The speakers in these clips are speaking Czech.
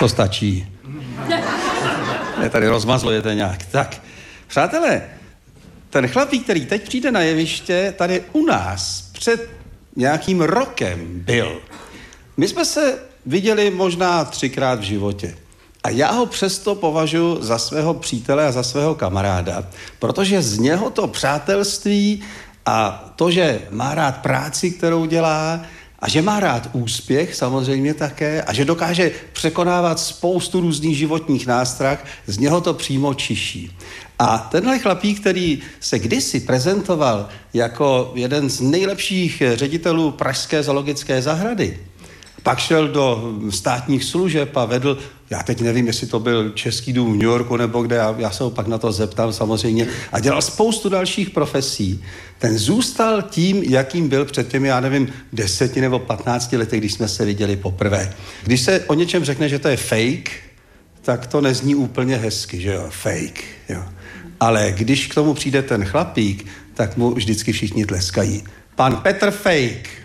To stačí. Je tady rozmazlujete nějak. Tak, přátelé, ten chlapík, který teď přijde na jeviště, tady u nás před nějakým rokem byl. My jsme se viděli možná 3krát v životě. A já ho přesto považuji za svého přítele a za svého kamaráda, protože z něho to přátelství a to, že má rád práci, kterou dělá, a že má rád úspěch samozřejmě také a že dokáže překonávat spoustu různých životních nástrah, z něho to přímo čiší. A tenhle chlapík, který se kdysi prezentoval jako jeden z nejlepších ředitelů pražské zoologické zahrady, pak šel do státních služeb a vedl, já teď nevím, jestli to byl Český dům v New Yorku nebo kde, já se ho pak na to zeptám samozřejmě, a dělal spoustu dalších profesí. Ten zůstal tím, jakým byl před těmi, já nevím, 10 nebo 15 lety, když jsme se viděli poprvé. Když se o něčem řekne, že to je fake, tak to nezní úplně hezky, že jo, fake, jo. Ale když k tomu přijde ten chlapík, tak mu vždycky všichni tleskají. Pan Petr Fake.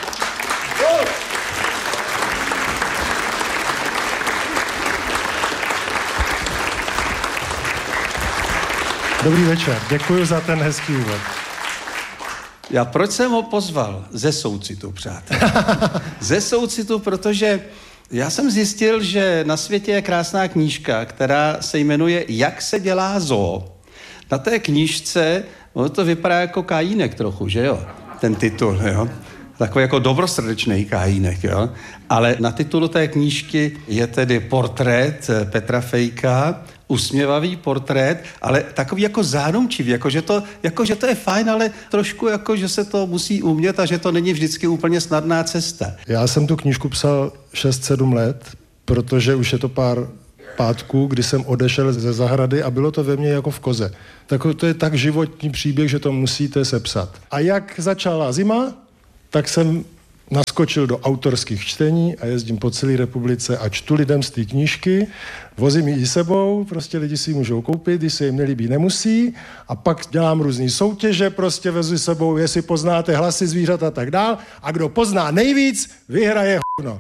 Dobrý večer, děkuji za ten hezký úvod. Já proč jsem ho pozval? Ze soucitu, přátelé. Ze soucitu, protože já jsem zjistil, že na světě je krásná knížka, která se jmenuje Jak se dělá zoo. Na té knížce, ono to vypadá jako Kajínek trochu, že jo? Ten titul, jo? Takový jako dobrosrdečný Kajínek, jo? Ale na titulu té knížky je tedy portrét Petra Fejka, usměvavý portrét, ale takový jako zánumčivý, že to je fajn, ale trošku jako, že se to musí umět a že to není vždycky úplně snadná cesta. Já jsem tu knížku psal 6-7 let, protože už je to pár pátků, kdy jsem odešel ze zahrady a bylo to ve mně jako v koze. Tak to je tak životní příběh, že to musíte sepsat. A jak začala zima, tak jsem naskočil do autorských čtení a jezdím po celé republice a čtu lidem z té knížky, vozím ji i sebou, prostě lidi si ji můžou koupit, když se jim nelíbí, nemusí, a pak dělám různý soutěže, prostě vezu sebou, jestli poznáte hlasy zvířat a tak dál, a kdo pozná nejvíc, vyhraje hovno.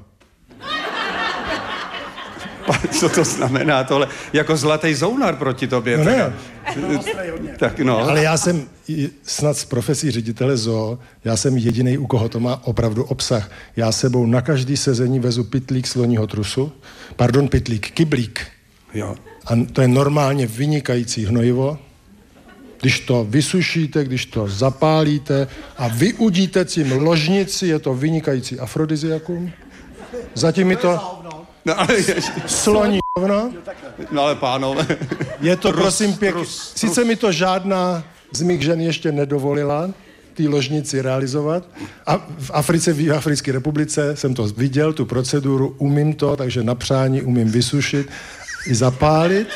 Co to znamená tohle? Jako zlatý zounar proti tobě. No ne. Tak no. Ale já jsem snad z profesí ředitele zoo, já jsem jedinej, u koho to má opravdu obsah. Já sebou na každý sezení vezu pytlík sloního trusu, kyblík. Jo. A to je normálně vynikající hnojivo. Když to vysušíte, když to zapálíte a vyudíte tím ložnici, je to vynikající afrodiziakum. Zatím mi to... No, ale sloní hovno. No ale pánové. Je to prosím pěkně. Sice mi to žádná z mých žen ještě nedovolila ty ložnici realizovat. A v Africké republice jsem to viděl, tu proceduru, umím to, takže na přání umím vysušit i zapálit.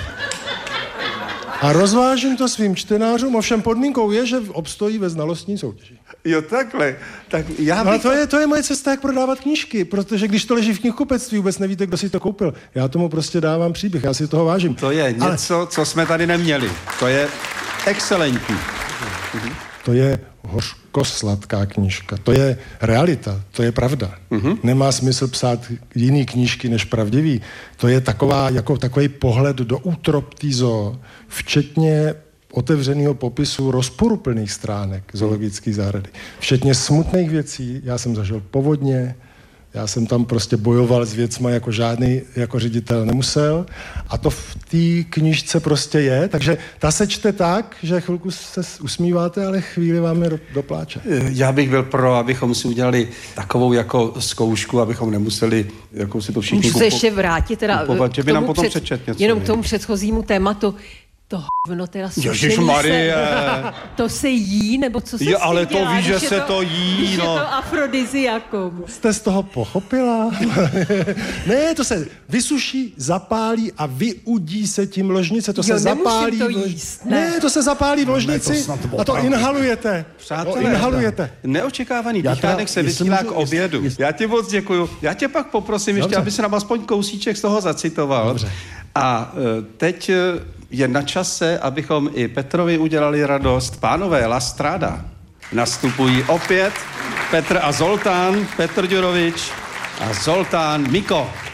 A rozvážím to svým čtenářům, ovšem podmínkou je, že obstojí ve znalostní soutěži. Jo, takhle. Tak já bych... No to je moje cesta, jak prodávat knížky, protože když to leží v knihkupectví, vůbec nevíte, kdo si to koupil. Já tomu prostě dávám příběh, já si toho vážím. To je něco, co jsme tady neměli. To je excelentní. To je hořkosladká knížka. To je realita, to je pravda. Nemá smysl psát jiný knížky než pravdivý. To je takový pohled do útrop té zoo, včetně otevřeného popisu rozporuplných stránek zoologické zahrady. Včetně smutných věcí. Já jsem zažil povodně, já jsem tam prostě bojoval s věcma, jako žádný jako ředitel nemusel. A to v té knížce prostě je. Takže ta se čte tak, že chvilku se usmíváte, ale chvíli vám je do pláče. Já bych byl pro, abychom si udělali takovou jako zkoušku, abychom nemuseli jako si to všichni Můžu se ještě vrátit teda že by nám potom přečet něco. Jenom k tomu předchozímu tématu. To hovno teda Ježišmarje. To se jí, nebo co se jo, ale dělá, to ví, že se to jí, no. Je to afrodiziakum. Jste z toho pochopila? Ne, to se vysuší, zapálí a vyudí se tím ložnice. To se zapálí. To jíst, ne, to se zapálí v ložnici a to inhalujete. Přátelé, inhalujete. Neočekávaný dýchánek se vysílá k obědu. Já ti moc děkuju. Já tě pak poprosím ještě, aby se nám aspoň kousíček z toho zacitoval. Dobře. A teď je na čase, abychom i Petrovi udělali radost. Pánové, La Strada. Nastupují opět Petr a Zoltán, Petr Ďurovič a Zoltán Miko.